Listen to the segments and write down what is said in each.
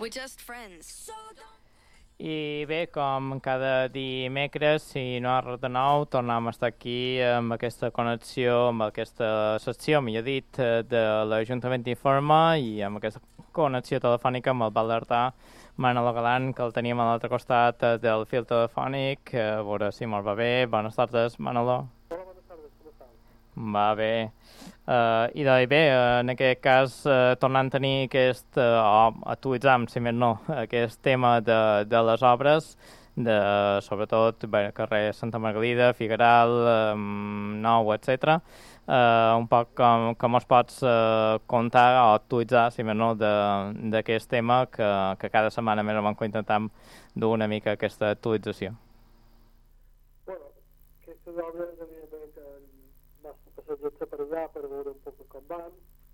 I bé, com cada dimecres, si no has de nou, tornem a estar aquí amb aquesta connexió, amb aquesta secció, millor dit, de l'Ajuntament d'Informa i amb aquesta connexió telefònica amb el Valertà Manolo Galán, que el teníem a l'altre costat del fil telefònic. A veure si me'l va bé. Bones tardes, Manolo. Bones tardes, com estàs? Va bé. I doncs bé, en aquest cas, tornant a tenir aquest, actualitzam, si més no, aquest tema de les obres, sobretot carrer Santa Margalida, Figueral, Nou, etc. Un poc com us pots contar o actualitzar, si més no, d'aquest tema que cada setmana més o menys intentem dur una mica aquesta actualització. Bueno, aquestes obres, evidentment, passatge per allà per veure un poc com van,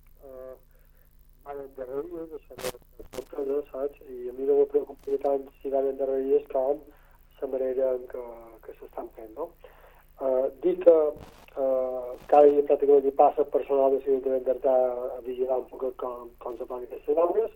van endarrerides, això no és sorpresa, saps? I a mi no m'ho preocupa tant si van endarrerides com la manera en que s'estan fent, no? Dir que cada dia pràcticament hi passa personal de l'Ajuntament d'Artà a vigilar un poc com se fan aquestes obres.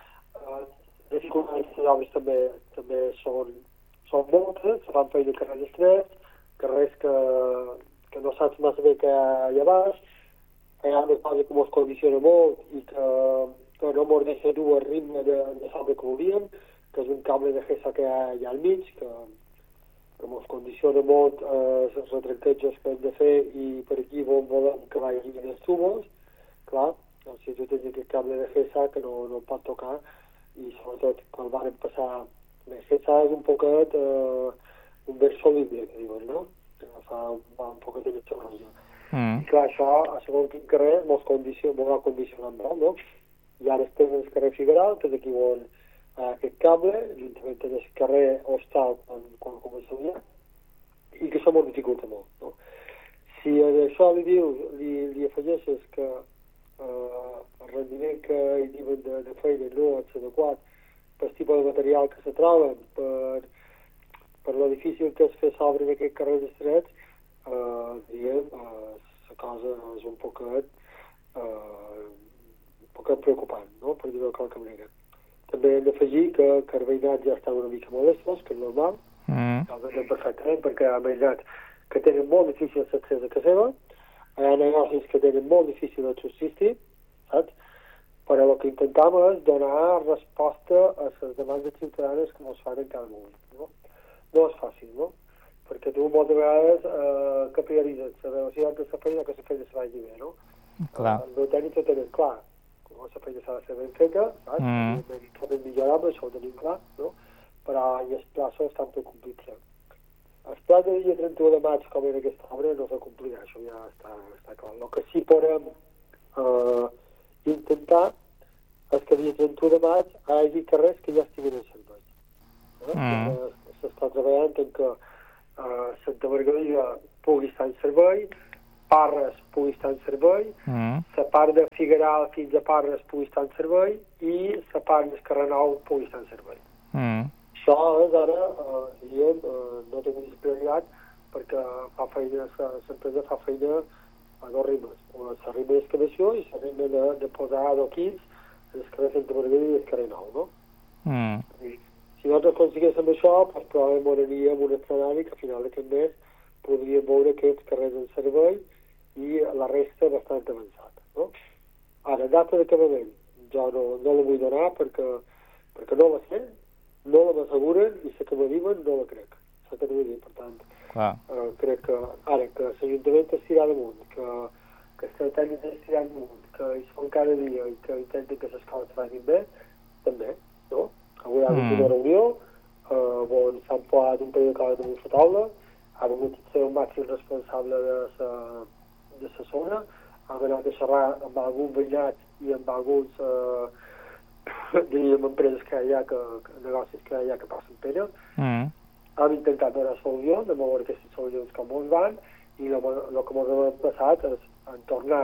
Les dificultats de les obres també són moltes, se fan feina carrers estrets, carrers que no saps massa bé què hi ha baix, hi ha una cosa que ens condiciona molt i que no ens deixa dur el ritme de l'obra que volíem, que és un cable de GESA que hi ha al mig, que ens condiciona molt els retranquejos que hem de fer i per aquí volem que vagin els tubos. Clar, si tu tens aquest cable de GESA que no pot tocar, i sobretot quan van passar el GESA és un poquet un vers solidari, que diuen, no? Fa un poc de metodologia. I clar, això, a segons quin carrer, m'ho va condicionant molt, no? I ara estem en el carrer Figueral, que és aquí on aquest cable, juntament amb el carrer Hostal, quan començaria, i que això m'ho dificulta molt, no? Si a això li afegeixes que el rendiment que hi diuen de feina no és adequat pel tipus de material que se troben, per lo difícil que és fer sobre en aquest carrer estrets, diguem, la cosa és un poquet preocupant, no?, per dir-ho de qualque manera. També hem d'afegir que el veïnat ja està una mica molestos, que és normal, ho veiem perfectament, perquè hi ha veïnats que tenen molt difícil l'accés a casa seva, hi ha negocis que tenen molt difícil de subsistir, saps? Però el que intentem és donar resposta a les demandes ciutadanes que ens fan en cada moment, no? No és fàcil, no? Perquè tu moltes vegades que prioritzes la velocitat de la feina que la feina se vagi bé, no? Clar. No tenim tot en clar. La feina s'ha de ser ben feta, saps? Tot és millorable, això ho tenim clar, no? Però els plaços estan per complir-se. El pla de dia 31 de maig, com era aquesta obra, no s'ha complirà, això ja està clar. El que sí podem intentar és que el dia 31 de maig hi hagi carrers que ja estiguin en servei. S'està treballant en que Santa Margalida pugui estar en servei, Parres pugui estar en servei, la part de Figueral fins a Parres pugui estar en servei i la part del carrer Nou pugui estar en servei. Això és ara, diguem, no té més prioritat perquè l'empresa fa feina a dos ritmes. La ritme d'excavació i la ritme de posar adoquins en el carrer Santa Margalida i el carrer Nou, no? Si nosaltres aconseguíssim això, doncs probablement aniríem un escenari que a final d'aquest mes podríem veure aquests carrers en servei i la resta bastant avançat, no? Ara, data d'acabament, jo no la vull donar perquè no la sé, no la m'asseguren i la que me diuen no la crec. Saps què vull dir? Per tant, crec que ara que l'Ajuntament estirà damunt, que els tècnics estirà damunt, que hi són cada dia i que intenten que les coses vagin bé, també, no? Avui hi ha hagut una reunió on s'han posat un parell de coses damunt la taula, ha vingut a ser un màxim responsable de la zona, ha anat a xerrar amb alguns veïnats i amb alguns diríem empreses que hi ha, negocis que hi ha que passen pena. Hem intentat donar solucions, de veure aquestes solucions com ens van, i el que ens ha passat és en tornar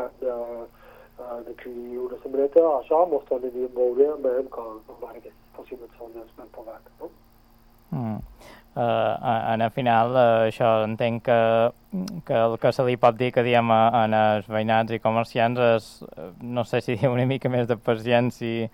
d'aquí una setmaneta a això, ens tornem a veure com van aquestes possibles solucions ben posat, no? en el final això entenc que el que se li pot dir que diem en els veïnats i comerciants és, no sé si una mica més de paciència,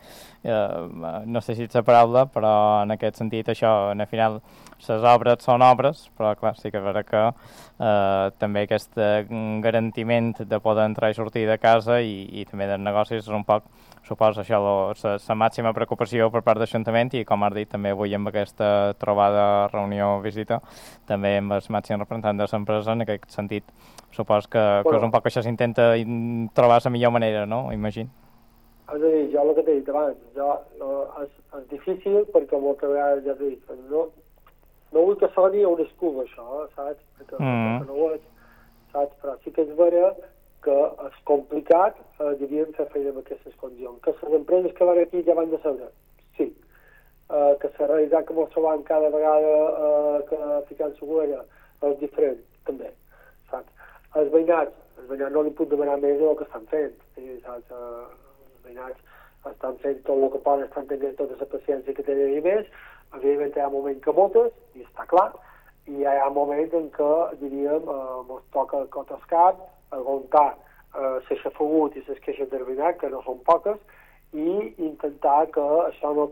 no sé si és la paraula, però en aquest sentit això, en el final les obres són obres, però clar, sí que és vera que també aquest garantiment de poder entrar i sortir de casa i també dels negocis és un poc, suposo, això, la màxima preocupació per part de l'Ajuntament i, com has dit, també avui amb aquesta trobada, reunió, visita, també amb el màxim representant de l'empresa, en aquest sentit, suposo que és un poc això s'intenta trobar la millor manera, no? Imagino. És a dir, jo el que t'he dit abans, és difícil perquè moltes vegades ja t'he dit, no vull que soni una excusa això, saps? Perquè no ho és, saps? Però sí que és vera que és complicat, diríem, fer feina amb aquestes condicions. Que les empreses que van aquí ja van de saber, sí. Que la realitat que ens trobem cada vegada que ficant segura és diferent, també, saps? Els veïnats no li puc demanar més del que estan fent, saps? Els veïnats estan fent tot el que poden, estan tenint tota la paciència que tenen i més. Evidentment hi ha moments que moltes, i està clar, i hi ha moments en què, diríem, ens toca cot al cap, aguantar les xafagut i les queixes del veïnat, que no són poques, i intentar que això no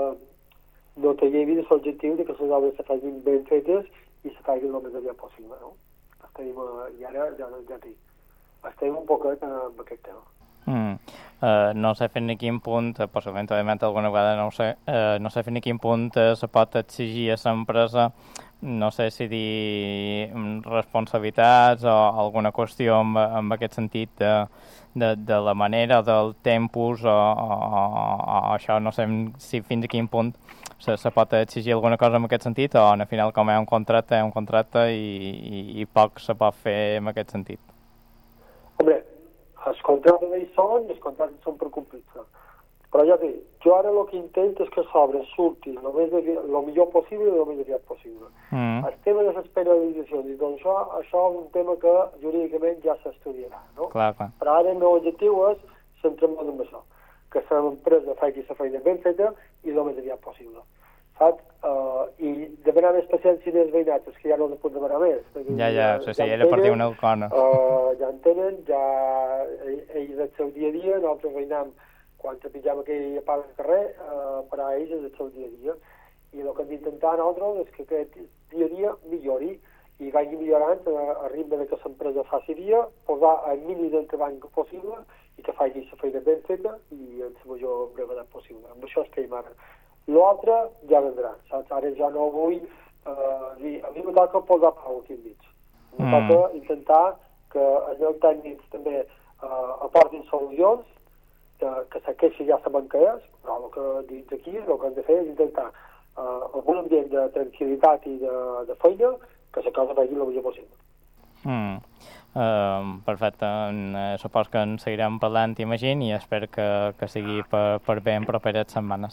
te llevi de l'objectiu de que les obres se facin ben fetes i se facin el més aviat possible, no? I ara ja dic, estem un poquet amb aquest tema. No sé fins a quin punt, possiblement alguna vegada no ho sé, no sé fins a quin punt se pot exigir a l'empresa, no sé si dir responsabilitats o alguna qüestió en aquest sentit de la manera, del tempus o això, no sé si fins a quin punt se pot exigir alguna cosa en aquest sentit o al final com hi ha un contracte i poc se pot fer en aquest sentit. Hombre, els contractes hi són i els contractes són per complir-se. Però ja dic, jo ara el que intento és que l'obra surti el millor possible i el més aviat possible. El tema de les penalitzacions, doncs això és un tema que jurídicament ja s'estudiarà, no? Clar. Però ara el meu objectiu és centrar-me en això, que l'empresa faci la feina ben feta i el més aviat possible. Saps? I demanar més paciència dels veïnats, és que ja no es pot demanar més. Ja, ella partiu una alcona. Ja en tenen, ja ells el seu dia a dia, nosaltres veïnam quan trepitjam aquell part del carrer, per a ells és el seu dia a dia. I el que hem d'intentar nosaltres és que aquest dia a dia millori i vagi millorant a ritme que l'empresa faci dia, posar el mínim de treball possible i que faci la feina ben feta i en la major brevetat possible. Amb això estem ara. L'altre ja vendrà, saps? Ara ja no vull dir, a mi me toca posar pau aquí enmig. Me toca intentar que els meus tècnics també aportin solucions, que la queixa ja sabem què és, però el que dins aquí el que hem de fer és intentar amb un ambient de tranquil·litat i de feina que la cosa vagi el millor possible. Perfecte, supos que en seguirem parlant, imagino, i espero que sigui per bé en properes setmanes.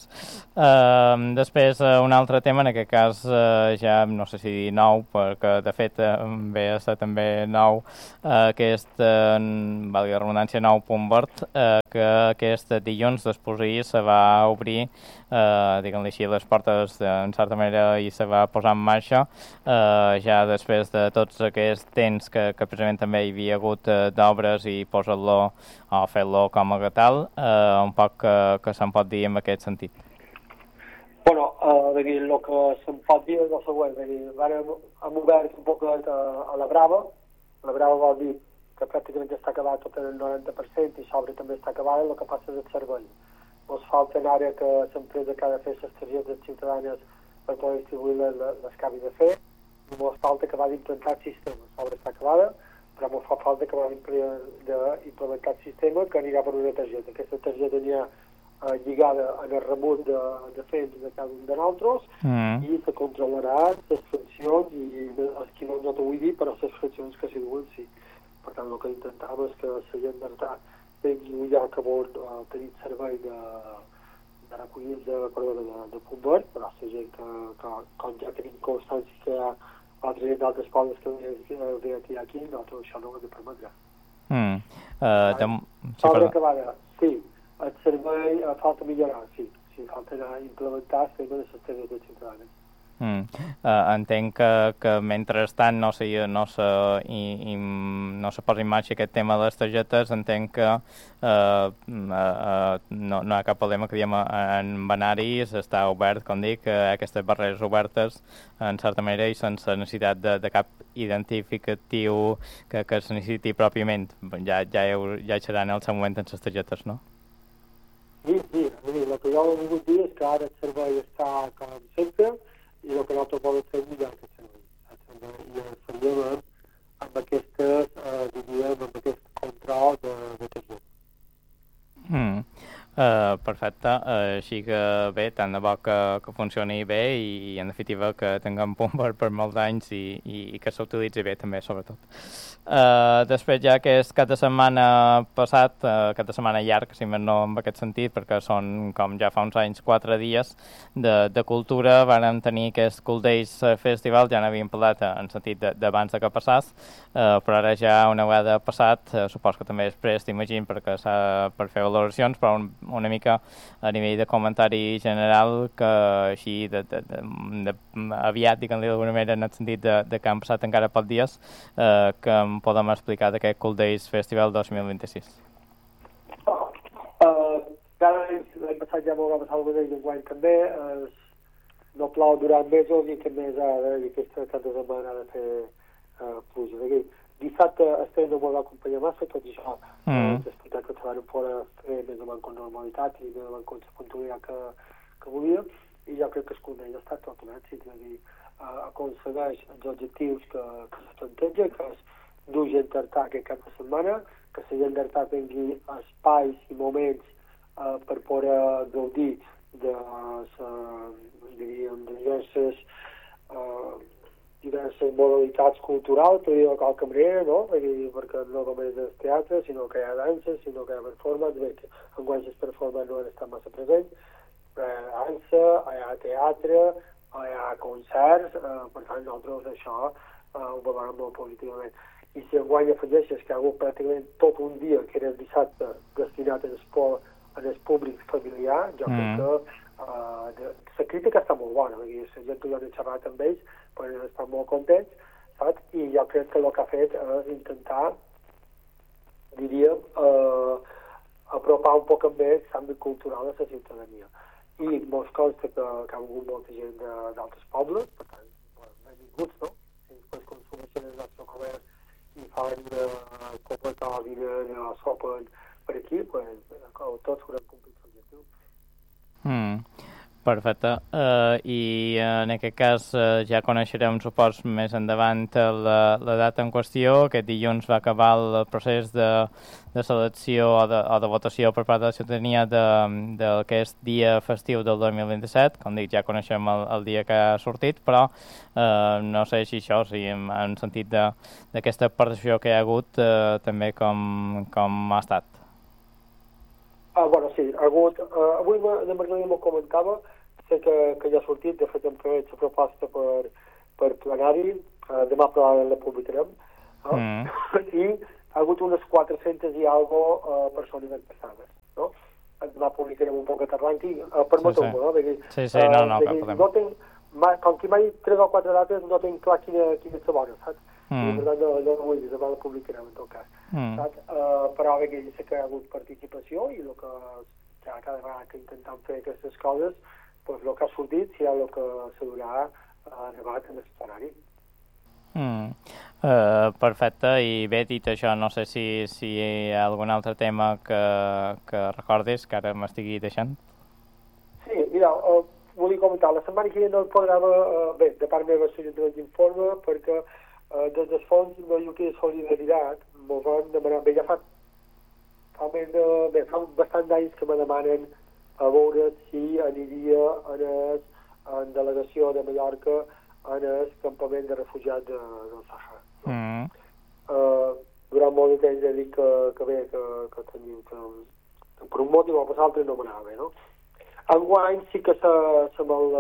Després, un altre tema, en aquest cas ja no sé si dir nou, perquè de fet ve a ser també nou, aquest, valgui la redundància, nou punt verd, que aquest dilluns d'exposició se va obrir, diguem-li així, les portes en certa manera i se va posar en marxa, ja després de tots aquests temps que precisament també hi havia hagut d'obres i posar-lo o fer-lo com a tal, un poc que se'n pot dir en aquest sentit. Bueno, el que se'n pot dir és el següent, hem obert un poc a la Brava vol dir que pràcticament ja està acabat tot el 90% i sobre també està acabada, el que passa és el servei. Ens falta ara que l'empresa que ha de fer les targetes ciutadanes per poder distribuir les que ha de fer, ens falta acabar d'implantar el sistema, l'obra està acabada, però ens fa falta acabar d'implementar el sistema que anirà per una targeta. Aquesta targeta anirà lligada en el rebut de fets de cada un de nosaltres i se controlarà les funcions i els quilòmetres no t'ho vull dir, però les funcions que s'hi duen sí. Per tant, el que intentava és que la gent d'estar tingui ja que vol tenir servei de recollir de punt verd, però la gent que com ja tenim constància que hi ha altres gent d'altres pobles que ve a tirar aquí, nosaltres això no ho hem de permetre. Obra acabada, sí. El servei falta millorar, sí. Falta implementar el tema de les targetes ciutadanes. Entenc que mentrestant no se posi en marxa aquest tema de les targetes, entenc que no hi ha cap problema que diguem en banaris està obert, com dic, aquestes barreres obertes en certa manera i sense necessitat de cap identificatiu que es necessiti pròpiament. Ja seran en el seu moment en les targetes, no? Sí, el que jo he volgut dir és que ara el servei està com sempre i el que nosaltres volem fer és millorar aquest servei. I el faríem amb aquestes, diríem, amb aquest control de tot. Perfecte, així que bé, tant de bo que funcioni bé i en definitiva que tinguem punt per molts anys i que s'utilitzi bé també, sobretot. Després ja que és cap de setmana passat, cap de setmana llarg, si més no en aquest sentit, perquè són, com ja fa uns anys, 4 dies de cultura, vam tenir aquest Cool Days Festival, ja n'havíem parlat en sentit d'abans que passàs, però ara ja una vegada passat, supos que també després t'imagino per fer valoracions, però una mica a nivell de comentari general que així aviat, diguem-li d'alguna manera, en el sentit de que han passat encara pocs dies, que em podem explicar d'aquest Cool Days Festival 2026. L'any passat ja m'ho va passar el mateix, enguany també, no plou durant mesos i que més ara, i aquesta cap de setmana ha de fer pluja. Dissabte estem no m'ho va acompanyar massa, tot i això és veritat que treballem fora fer més o menys amb normalitat i més o menys la puntualitat que volia, i jo crec que el Cool ha estat tot un èxit, és a dir, aconsegueix els objectius que se planteja, que és dur gent d'artar aquest cap de setmana, que la gent d'artar tingui espais i moments per poder gaudir de diverses modalitats culturals, per dir-ho de qualque manera, no? Perquè no només és teatre, sinó que hi ha danses, sinó que hi ha performance, bé, que enguany les performance no han estat massa presents, hi ha dansa, hi ha teatre, hi ha concerts, per tant nosaltres això ho valorem molt positivament. I si enguany afegeixes que hi ha hagut pràcticament tot un dia, que era el dissabte, destinat al públic familiar, jo crec que la crítica està molt bona, perquè la gent que jo he xerrat amb ells poden estar molt contents, saps? I jo crec que el que ha fet és intentar, diríem, apropar un poc més l'àmbit cultural a la ciutadania. I mos consta que ha hagut molta gent d'altres pobles, per tant, benvinguts, no? Si després consumeixen el nostre comerç i fan copes o vinen o sopen per aquí, tots haurem complit l'objectiu. Perfecte. I en aquest cas ja coneixerem, supos, més endavant la data en qüestió. Aquest dilluns va acabar el procés de selecció o de votació per part de la ciutadania d'aquest dia festiu del 2027. Com dic, ja coneixem el dia que ha sortit, però no sé si això, en sentit d'aquesta participació que hi ha hagut, també com ha estat. Bueno, sí, ha hagut... Avui la Margarida m'ho comentava, sé que ja ha sortit, de fet hem fet la proposta per plenari, demà probablement la publicarem, i ha hagut unes 400 i algo persones interessades, no? Demà publicarem un poc de rànquing, permeteu-me, no? Sí, com que mai 3 o 4 dates no tinc clar quina és la bona, saps? I per tant no vull dir, demà la publicarem en tot cas. Però bé, sé que hi ha hagut participació i el que cada vegada que intentem fer aquestes coses, doncs el que ha sortit serà el que s'haurà debat en l'escenari. Perfecte, i bé, dit això, no sé si hi ha algun altre tema que recordis, que ara m'estigui deixant. Sí, mira, volia comentar, la setmana que no el programa, bé, de part meva s'ajuntament d'informe, perquè des del fons de UK Solidaritat m'ho van demanar, bé, ja fa bastant d'anys que me demanen a veure si aniria en delegació de Mallorca en el campament de refugiats del Sàhara. Durant molt de temps he dit que tenim que per un motiu o per l'altre no m'anava bé, no? Enguany sí que s'ha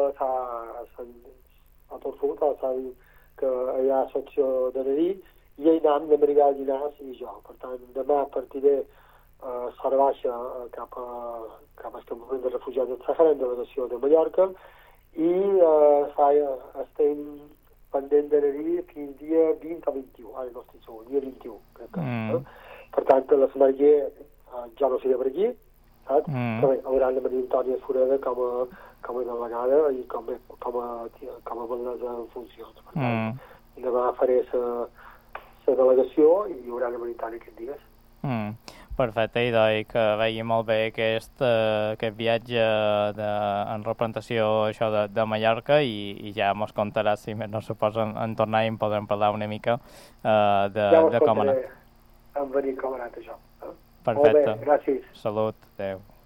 torçut, s'ha dit que hi ha secció de Nadí i hi anem de Maribel Llinàs i jo. Per tant, demà partiré a Sora Baixa cap al campament de refugiats del Sàhara en delegació de Mallorca i estem pendent d'anar-hi fins dia 20 o 21, ara no estic segur, dia 21, crec que. Per tant, la setmana que jo no seré per aquí, saps? Però bé, hauran de venir Antònia Sureda com a delegada i com a batllessa en funcions. Per tant, demà faré la delegació i hi haurà de venir tant aquests dies. Perfecte, i que vegi molt bé aquest viatge en representació això de Mallorca i ja mos contaràs, si més no suposa, en tornar i en podrem parlar una mica de com anar. Ja mos contaré en venir com ha anat això. Perfecte. Molt bé, gràcies. Salut, adeu.